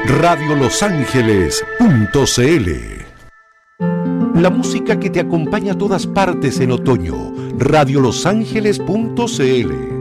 radiolosangeles.cl. La música que te acompaña a todas partes en otoño. radiolosangeles.cl.